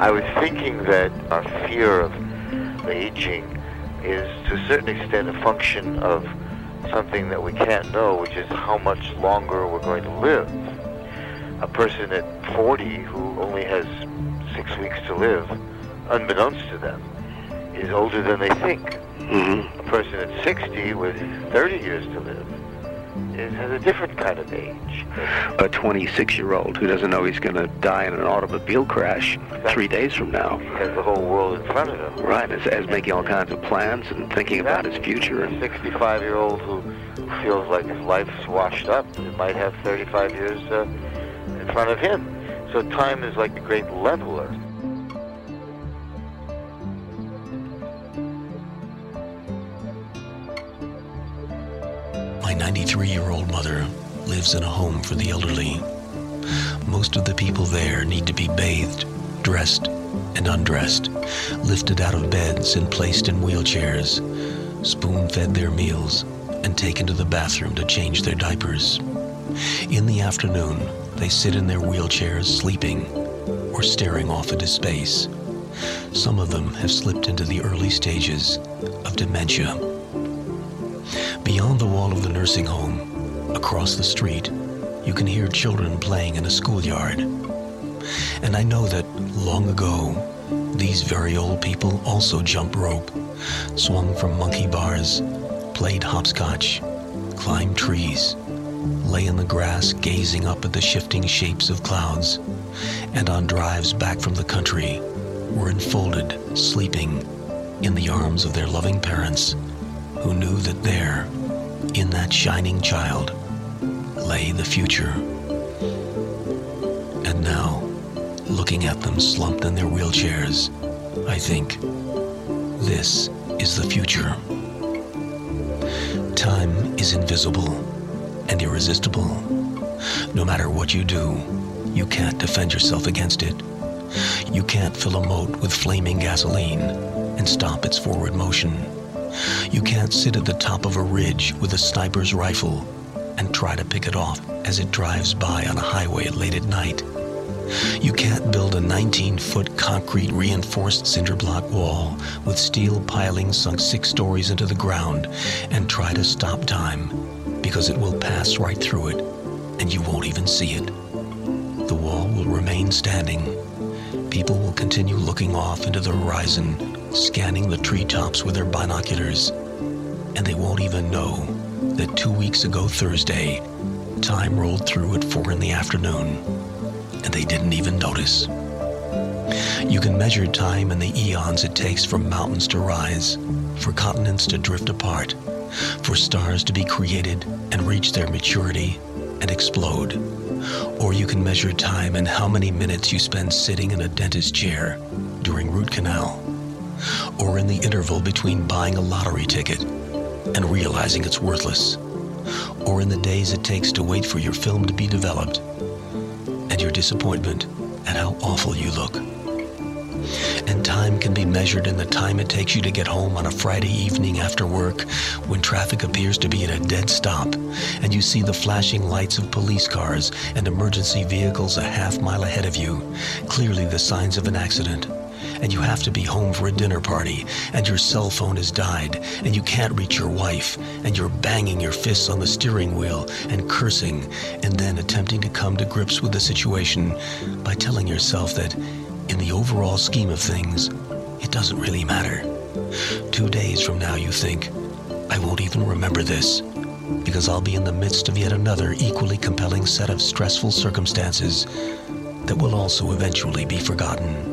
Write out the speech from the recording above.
I was thinking that our fear of aging is to a certain extent a function of something that we can't know, which is how much longer we're going to live. A person at 40 who only has 6 weeks to live, unbeknownst to them, is older than they think. Mm-hmm. A person at 60 with 30 years to live has a different kind of age. A 26-year-old who doesn't know he's going to die in an automobile crash 3 days from now. He has the whole world in front of him. Right, as making all kinds of plans and thinking about his future. A 65-year-old who feels like his life's washed up, he might have 35 years in front of him. So time is like a great leveler. My 93-year-old mother lives in a home for the elderly. Most of the people there need to be bathed, dressed, and undressed, lifted out of beds and placed in wheelchairs, spoon-fed their meals, and taken to the bathroom to change their diapers. In the afternoon, they sit in their wheelchairs sleeping or staring off into space. Some of them have slipped into the early stages of dementia. Beyond the wall of the nursing home, across the street, you can hear children playing in a schoolyard. And I know that long ago, these very old people also jumped rope, swung from monkey bars, played hopscotch, climbed trees, lay in the grass gazing up at the shifting shapes of clouds, and on drives back from the country were enfolded, sleeping in the arms of their loving parents, who knew that there, in that shining child, lay the future. And now, looking at them slumped in their wheelchairs, I think, this is the future. Time is invisible and irresistible. No matter what you do, you can't defend yourself against it. You can't fill a moat with flaming gasoline and stop its forward motion. You can't sit at the top of a ridge with a sniper's rifle and try to pick it off as it drives by on a highway late at night. You can't build a 19-foot concrete reinforced cinder block wall with steel pilings sunk 6 stories into the ground and try to stop time, because it will pass right through it and you won't even see it. The wall will remain standing. People will continue looking off into the horizon, scanning the treetops with their binoculars, and they won't even know that 2 weeks ago Thursday, time rolled through at 4 in the afternoon, and they didn't even notice. You can measure time in the eons it takes for mountains to rise, for continents to drift apart, for stars to be created and reach their maturity and explode. Or you can measure time in how many minutes you spend sitting in a dentist chair during root canal, or in the interval between buying a lottery ticket and realizing it's worthless, or in the days it takes to wait for your film to be developed, and your disappointment at how awful you look. And time can be measured in the time it takes you to get home on a Friday evening after work, when traffic appears to be at a dead stop, and you see the flashing lights of police cars and emergency vehicles a half-mile ahead of you, clearly the signs of an accident. And you have to be home for a dinner party, and your cell phone has died, and you can't reach your wife, and you're banging your fists on the steering wheel and cursing, and then attempting to come to grips with the situation by telling yourself that, in the overall scheme of things, it doesn't really matter. 2 days from now, you think, I won't even remember this, because I'll be in the midst of yet another equally compelling set of stressful circumstances that will also eventually be forgotten.